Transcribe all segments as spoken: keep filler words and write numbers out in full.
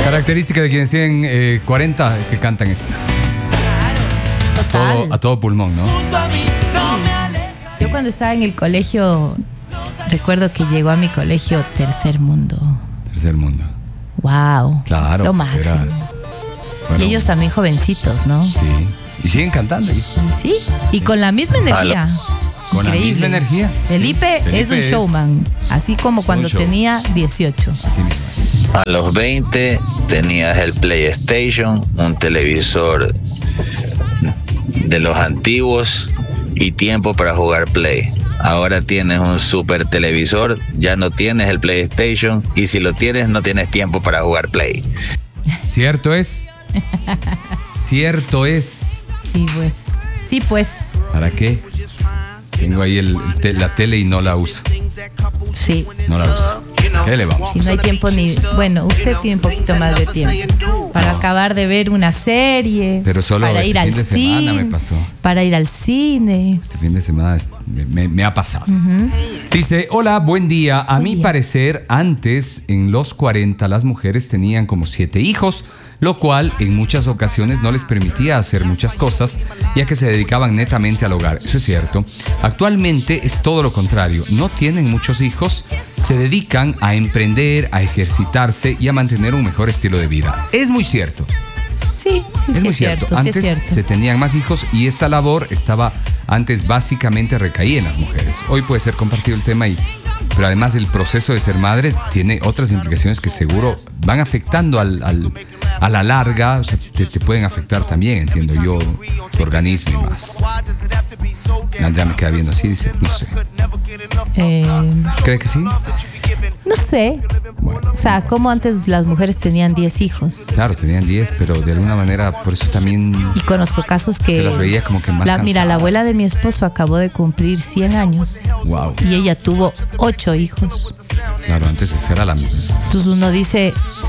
Característica de quienes tienen eh, cuarenta es que cantan esta. Claro, A todo, a todo pulmón, ¿no? Yo cuando estaba en el colegio, recuerdo que llegó a mi colegio Tercer Mundo. Tercer Mundo. Wow. Claro. Lo pues máximo. era- fueron- Y ellos también jovencitos, ¿no? Sí. Y siguen cantando. ¿Y? Sí. Y con la misma energía. Con la Increíble. misma energía. Felipe, Sí. es un Felipe showman. Así como cuando show. tenía dieciocho. Así mismo es. A los veinte tenías el PlayStation, un televisor de los antiguos y tiempo para jugar Play. Ahora tienes un super televisor, ya no tienes el PlayStation y si lo tienes no tienes tiempo para jugar Play. Cierto es. Cierto es. Sí, pues. Sí, pues. ¿Para qué? Tengo ahí el, el te- la tele y no la uso. Sí. No la uso. ¿Qué le vamos? Si no hay tiempo ni... Bueno, usted tiene un poquito más de tiempo. Para No. acabar de ver una serie. Pero solo para este ir al fin de semana cine, me pasó. Para ir al cine. Este fin de semana es- me, me- me ha pasado. Dice, hola, buen día. A Buen mi día. parecer, antes, en los cuarenta, las mujeres tenían como siete hijos, lo cual en muchas ocasiones no les permitía hacer muchas cosas, ya que se dedicaban netamente al hogar. Eso es cierto. Actualmente es todo lo contrario. No tienen muchos hijos, se dedican a emprender, a ejercitarse y a mantener un mejor estilo de vida. Es muy cierto. Sí, sí, Es sí, muy es cierto. cierto. Sí, Antes es cierto. se tenían más hijos y esa labor estaba antes básicamente recaía en las mujeres. Hoy puede ser compartido el tema y pero además el proceso de ser madre tiene otras implicaciones que seguro van afectando al, al- a la larga, o sea, te, te pueden afectar también, entiendo yo, tu organismo y más. Andrea me queda viendo así, dice, no sé. Eh, ¿Cree que sí? no sé. Bueno, O sea, como antes las mujeres tenían diez hijos. claro, tenían diez, pero de alguna manera por eso también Y conozco casos que... se las veía como que más la, Mira, la cansadas. abuela de mi esposo acabó de cumplir cien años. Wow, Y ella tuvo ocho hijos. claro, antes esa era la... Entonces uno dice,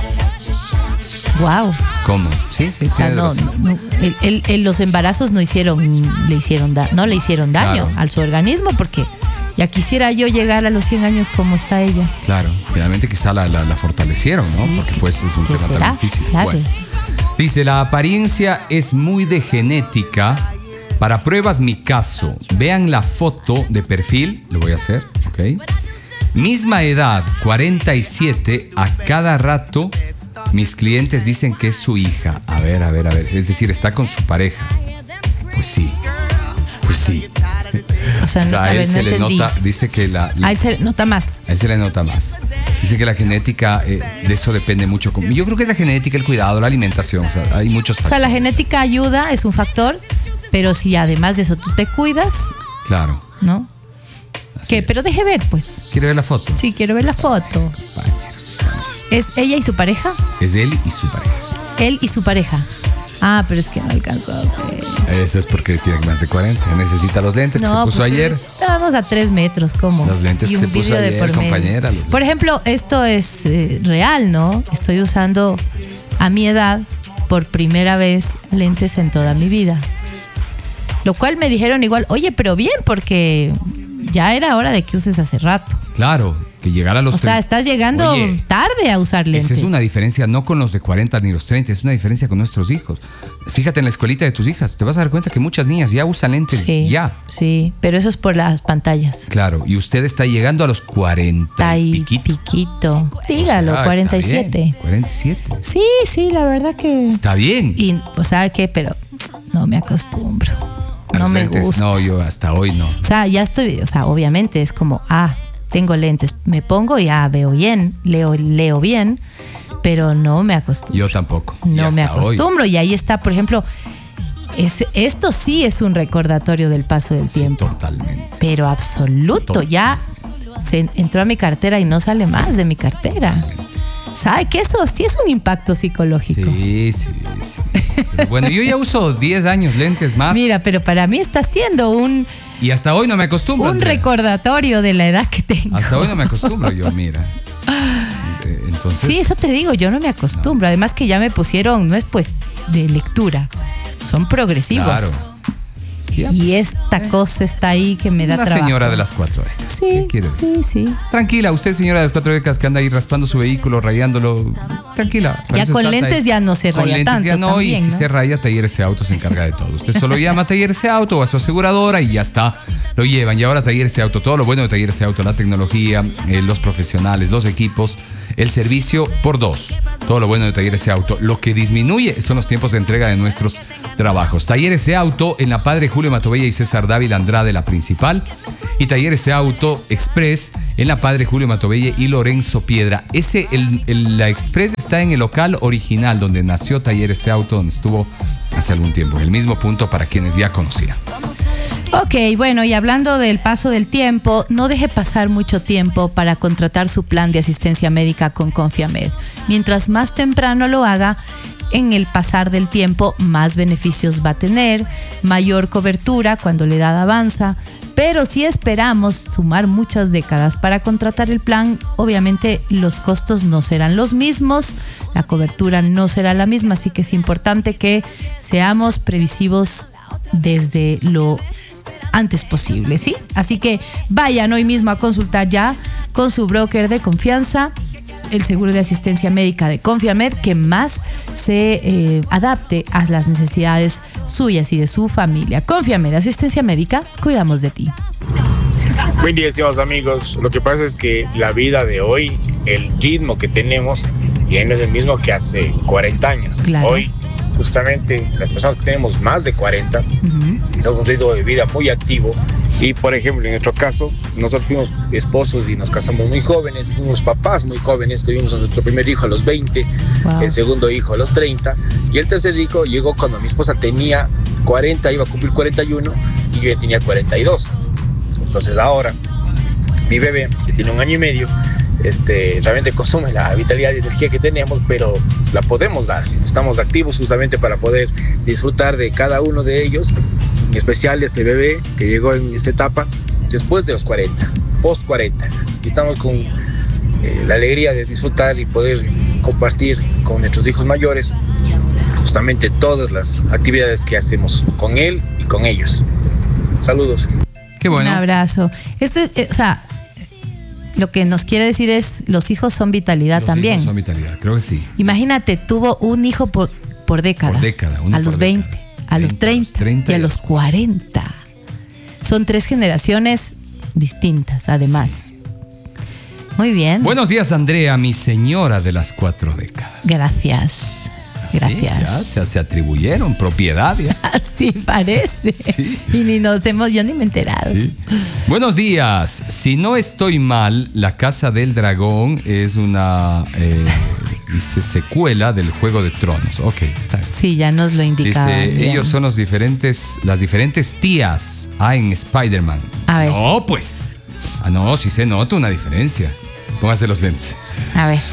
wow. ¿Cómo? Sí, sí, O sea, tiene no, razón. no, no, el- el- el- los embarazos no hicieron, le hicieron da- no le hicieron daño Claro. a su organismo, porque ya quisiera yo llegar a los cien años como está ella. Claro, finalmente quizá la, la- la fortalecieron, ¿no? Sí, Porque fue es un ¿qué tema será? tan difícil. Claro. Bueno. Dice, la apariencia es muy de genética. Para pruebas, mi caso. Vean la foto de perfil, lo voy a hacer, ¿ok? Misma edad, cuarenta y siete, a cada rato mis clientes dicen que es su hija. A ver, a ver, a ver. Es decir, está con su pareja. Pues sí, pues sí. O sea, O sea, no, a a él ver, no se le entendí. nota, dice que la, la- A él se le nota más. a él se le nota más. Dice que la genética, eh, de eso depende mucho. Como- Yo creo que es la genética, el cuidado, la alimentación. O sea, hay muchos O sea, factores. la genética ayuda, es un factor, pero si además de eso tú te cuidas, Claro. ¿no? así ¿Qué? es. Pero deje ver, pues. ¿Quiere ver la foto? Sí, quiero ver la foto. Vale. ¿Es ella y su pareja? Es él y su pareja. Él y su pareja. Ah, pero es que no alcanzó a ver. Eso es porque tiene más de cuarenta. Necesita los lentes que se puso pues, ayer. Estábamos a tres metros, ¿cómo? Los lentes Y que un se puso vidrio de ayer, por medio. compañera, los Por ejemplo, esto es eh, real, ¿no? Estoy usando a mi edad por primera vez lentes en toda mi vida. Lo cual me dijeron igual, oye, pero bien, porque ya era hora de que uses hace rato. Claro, que llegara a los O sea, treinta. estás llegando Oye, tarde a usar lentes. esa es una diferencia, no con los de cuarenta ni los treinta, es una diferencia con nuestros hijos. Fíjate en la escuelita de tus hijas, te vas a dar cuenta que muchas niñas ya usan lentes, Sí, ya. sí, pero eso es por las pantallas. Claro, y usted está llegando a los cuarenta Está y ahí piquito. piquito. Dígalo, O sea, cuarenta y está bien, siete. cuarenta y siete. Sí, sí, la verdad que... Está bien. Y, pues, ¿sabe qué? Pero no me acostumbro. A No los me lentes, gusta. No, yo hasta hoy no. O sea, ya estoy, o sea, obviamente es como, ah, tengo lentes, me pongo y ah, veo bien, leo, leo bien, pero no me acostumbro. Yo tampoco. Y No me hasta hoy. acostumbro. Y ahí está, por ejemplo, es, esto sí es un recordatorio del paso del Sí, tiempo. totalmente. Pero absoluto, Total. ya se entró a mi cartera y no sale más de mi cartera. ¿Sabe que eso sí es un impacto psicológico? Sí, sí, sí. Pero bueno, yo ya uso diez años lentes más. Mira, pero para mí está siendo un, Y hasta hoy no me acostumbro. un Andrea. recordatorio de la edad que tengo. Hasta hoy no me acostumbro yo, mira. Eh, Entonces. Sí, eso te digo, yo no me acostumbro. Además que ya me pusieron, no es pues de lectura, son progresivos. Claro. Es que ya, y esta eh, cosa está ahí que me da una trabajo. señora de las cuatro décadas. Sí, ¿Qué quiere decir? sí, sí. Tranquila, usted señora de las cuatro décadas que anda ahí raspando su vehículo, rayándolo. Tranquila. para Ya eso con está lentes ahí. ya no se Con raya lentes tanto ya no, también, y si ¿no? se raya, Talleres Auto se encarga de todo. Usted solo llama a Talleres Auto o a su aseguradora y ya está, lo llevan. Y ahora Talleres Auto, todo lo bueno de Talleres Auto, la tecnología, eh, los profesionales, los equipos, el servicio por dos. Todo lo bueno de Talleres Auto. Lo que disminuye son los tiempos de entrega de nuestros trabajos. Talleres Auto en la Padre Julio Matobella y César Dávila Andrade, la principal. Y Talleres Auto Express en la Padre Julio Matobella y Lorenzo Piedra. Ese, el, el, la Express está en el local original donde nació Talleres Auto, donde estuvo hace algún tiempo. El mismo punto para quienes ya conocían. Ok, bueno, y hablando del paso del tiempo, no deje pasar mucho tiempo para contratar su plan de asistencia médica con Confiamed. Mientras más temprano lo haga, en el pasar del tiempo, más beneficios va a tener, mayor cobertura cuando la edad avanza. Pero si esperamos sumar muchas décadas para contratar el plan, obviamente los costos no serán los mismos, la cobertura no será la misma, así que es importante que seamos previsivos desde lo antes posible, ¿sí? Así que vayan hoy mismo a consultar ya con su broker de confianza el seguro de asistencia médica de Confiamed que más se eh, adapte a las necesidades suyas y de su familia. Confiamed, asistencia médica, cuidamos de ti. Buen día, estimados amigos. Lo que pasa es que la vida de hoy, el ritmo que tenemos, ya no es el mismo que hace cuarenta años. Claro. Hoy, justamente, las personas que tenemos más de cuarenta, Uh-huh. tenemos un ritmo de vida muy activo. Y, por ejemplo, en nuestro caso, nosotros fuimos esposos y nos casamos muy jóvenes, fuimos papás muy jóvenes, tuvimos a nuestro primer hijo a los veinte, Wow. el segundo hijo a los treinta, y el tercer hijo llegó cuando mi esposa tenía cuarenta, iba a cumplir cuarenta y uno, y yo ya tenía cuarenta y dos. Entonces ahora, mi bebé, que tiene un año y medio, este, realmente consume la vitalidad y energía que tenemos, pero la podemos dar. Estamos activos justamente para poder disfrutar de cada uno de ellos, en especial de este bebé que llegó en esta etapa después de los cuarenta, post cuarenta. Y estamos con eh, la alegría de disfrutar y poder compartir con nuestros hijos mayores justamente todas las actividades que hacemos con él y con ellos. Saludos. Qué bueno. Un abrazo. Este, eh, o sea, lo que nos quiere decir es, los hijos son vitalidad Los también. hijos son vitalidad, creo que sí. Imagínate, tuvo un hijo por, por década. Por década, uno a los por veinte, década. a los treinta, treinta y a los cuarenta. Son tres generaciones distintas, además. Sí. Muy bien. Buenos días, Andrea, mi señora de las cuatro décadas. Gracias. Sí, ya Gracias. se, se atribuyeron propiedad. Ya. Así parece. Sí. Y ni nos hemos, yo ni me he enterado. Sí. Buenos días. Si no estoy mal, La Casa del Dragón es una eh, dice, secuela del Juego de Tronos. Ok, está bien. Sí, ya nos lo indicaban. Dice, bien. ellos son los diferentes, las diferentes tías ah, en Spider-Man. A ver. No, pues. Ah, no, sí se nota una diferencia. Póngase los lentes. A ver.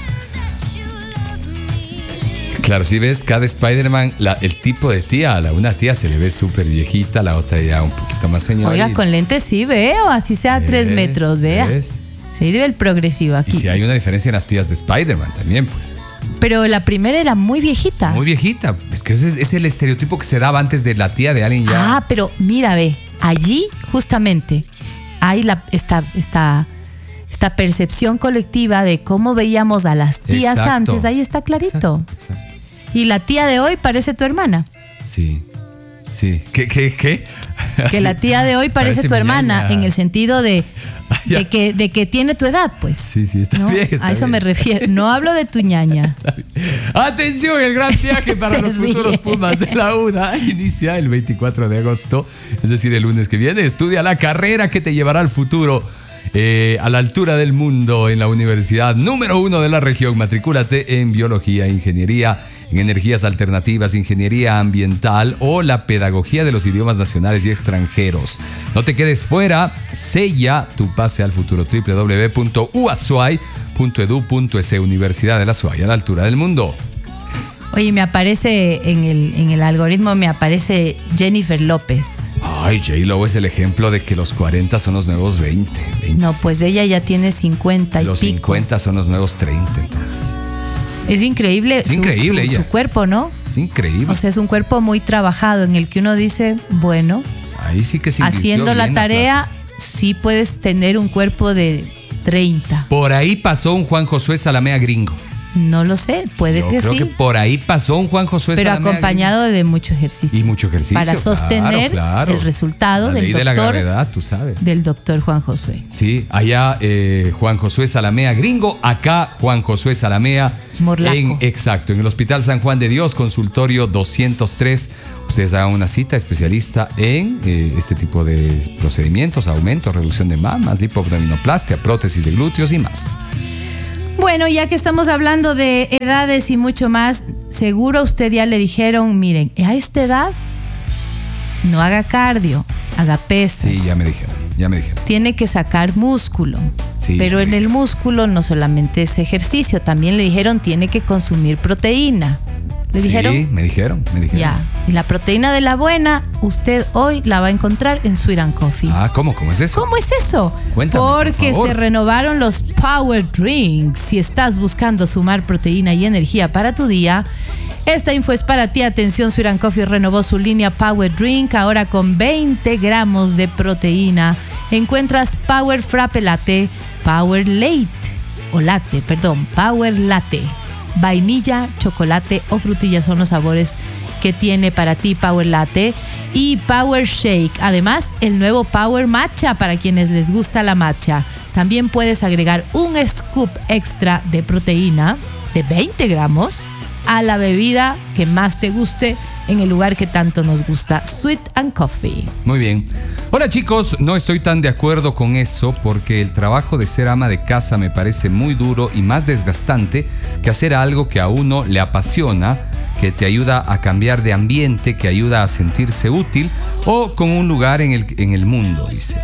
Claro, si ves cada Spider-Man, la- el tipo de tía, a la una tía se le ve súper viejita, la otra ya un poquito más señora. Oiga, y- con lentes sí veo, así sea tres ¿Ves? metros, vea. ¿Ves? Sirve el progresivo Y aquí. si hay una diferencia en las tías de Spider-Man también, pues. Pero la primera era muy viejita. Muy viejita. Es que ese es, es el estereotipo que se daba antes de la tía de alguien ya. Ah, pero mira, ve, allí justamente hay la, esta, esta, esta percepción colectiva de cómo veíamos a las tías Exacto. antes, ahí está clarito. Exacto, exacto. Y la tía de hoy parece tu hermana. Sí. Sí. ¿Qué, qué, qué? Que la tía de hoy parece, tu mi hermana, ñaña. en el sentido de, Ya. de, que, de que tiene tu edad, pues. Sí, sí, está ¿no? bien, está a eso bien. me refiero. No hablo de tu ñaña. Atención, el gran viaje para Se los ríe. futuros Pumas de la UNA inicia el veinticuatro de agosto, es decir, el lunes que viene. Estudia la carrera que te llevará al futuro, eh, a la altura del mundo en la universidad número uno de la región. Matricúlate en biología, ingeniería, en energías alternativas, ingeniería ambiental o la pedagogía de los idiomas nacionales y extranjeros. No te quedes fuera, sella tu pase al futuro. doble u doble u doble u punto u a s u a y punto e d u punto e s e, Universidad de la SUAY, a la altura del mundo. Oye, me aparece en el, en el algoritmo, me aparece Jennifer López. Ay, J-Lo es el ejemplo de que los cuarenta son los nuevos veinte. veinte. No, pues ella ya tiene cincuenta y Los pico. cincuenta son los nuevos treinta, entonces. Es increíble, Es su, increíble su, ella. su cuerpo, ¿no? Es increíble. O sea, es un cuerpo muy trabajado en el que uno dice, bueno, Ahí sí que se invirtió haciendo la bien tarea, plata. sí puedes tener un cuerpo de treinta. Por ahí pasó un Juan Josué Salamea gringo. No lo sé, puede Yo que creo sí. que por ahí pasó un Juan Josué Pero Salamea acompañado de mucho ejercicio. Y mucho ejercicio. Para claro, sostener claro. el resultado La del ley de la doctor, gravedad, tú sabes. del doctor Juan Josué. Sí, allá eh, Juan Josué Salamea gringo, acá Juan Josué Salamea Morlaco. en, exacto, en el Hospital San Juan de Dios, consultorio doscientos tres. Ustedes hagan una cita, especialista en eh, este tipo de procedimientos, aumento, reducción de mamas, lipoabdominoplastia, prótesis de glúteos y más. Bueno, ya que estamos hablando de edades y mucho más, seguro a usted ya le dijeron, miren, a esta edad no haga cardio, haga pesas. Sí, ya me dijeron, ya me dijeron. Tiene que sacar músculo. Sí, Pero ya en me el dijeron. músculo no solamente es ejercicio, también le dijeron tiene que consumir proteína. ¿Le dijeron? Sí, me dijeron, me dijeron. Ya. Y la proteína de la buena, usted hoy la va a encontrar en Sweet and Coffee. Ah, ¿cómo? ¿Cómo es eso? ¿Cómo es eso? Cuéntame, por Porque favor. se renovaron los Power Drinks. Si estás buscando sumar proteína y energía para tu día, esta info es para ti. Atención, Sweet and Coffee renovó su línea Power Drink, ahora con veinte gramos de proteína. Encuentras Power Frappe Latte, Power Late, o Latte, perdón, Power Latte. Vainilla, chocolate o frutilla son los sabores que tiene para ti Power Latte y Power Shake. Además, el nuevo Power Matcha para quienes les gusta la matcha. También puedes agregar un scoop extra de proteína de veinte gramos a la bebida que más te guste en el lugar que tanto nos gusta, Sweet and Coffee. Muy bien. Hola chicos, no estoy tan de acuerdo con eso porque el trabajo de ser ama de casa me parece muy duro y más desgastante que hacer algo que a uno le apasiona, que te ayuda a cambiar de ambiente, que ayuda a sentirse útil o con un lugar en el, en el mundo, dice.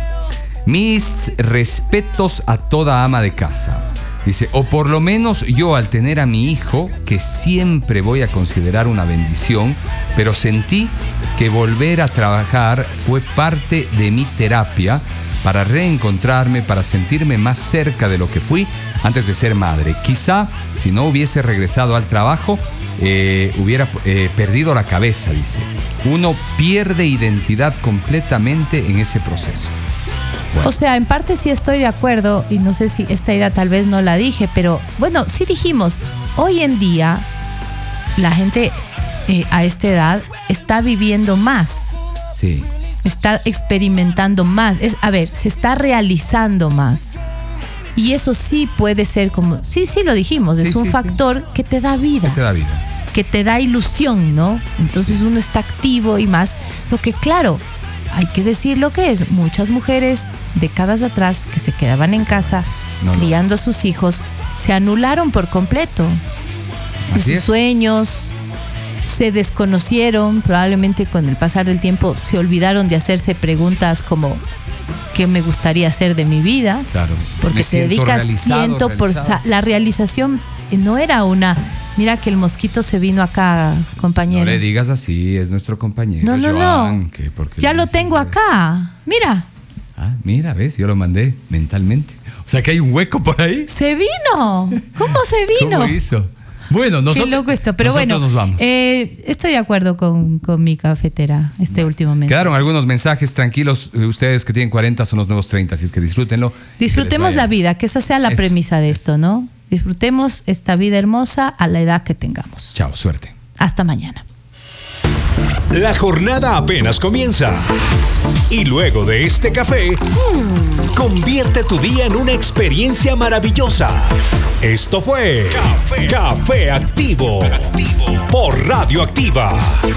Mis respetos a toda ama de casa. Dice, o por lo menos yo al tener a mi hijo, que siempre voy a considerar una bendición, pero sentí que volver a trabajar fue parte de mi terapia para reencontrarme, para sentirme más cerca de lo que fui antes de ser madre. Quizá si no hubiese regresado al trabajo, eh, hubiera eh, perdido la cabeza, dice. Uno pierde identidad completamente en ese proceso. Bueno. O sea, en parte sí estoy de acuerdo y no sé si esta idea tal vez no la dije, pero bueno, sí dijimos, hoy en día la gente eh, a esta edad está viviendo más, Sí. está experimentando más, es, a ver, se está realizando más. Y eso sí puede ser como, sí, sí lo dijimos, Sí, es un sí, factor sí. que te da vida. ¿Qué te da vida? Que te da ilusión, ¿no? Entonces uno está activo y más. Lo que claro, hay que decir lo que es. Muchas mujeres décadas atrás que se quedaban en casa No, no. criando a sus hijos se anularon por completo. Y Así sus es. sueños se desconocieron, probablemente con el pasar del tiempo se olvidaron de hacerse preguntas como ¿qué me gustaría hacer de mi vida? Claro. Porque Me te siento dedicas realizado, ciento por realizado. o sea, la realización no era una mira que el mosquito se vino acá, compañero. No le digas así, es nuestro compañero. No, no, Joan, no. que porque Ya le lo dices tengo eso. acá. Mira, Ah, mira, ves, yo lo mandé mentalmente. O sea que hay un hueco por ahí. se vino. ¿Cómo se vino? ¿Cómo hizo? Bueno, nosotros, Qué loco esto. Pero nosotros bueno, nos vamos. eh, estoy de acuerdo con, con mi cafetera este último mes. Quedaron algunos mensajes tranquilos. Ustedes que tienen cuarenta son los nuevos treinta, así es que disfrútenlo. Disfrutemos Que les la vaya. vida, que esa sea la Eso, premisa de esto, ¿no? Disfrutemos esta vida hermosa a la edad que tengamos. Chao, suerte. Hasta mañana. La jornada apenas comienza. Y luego de este café, convierte tu día en una experiencia maravillosa. Esto fue Café, Café Activo, Activo por Radio Activa.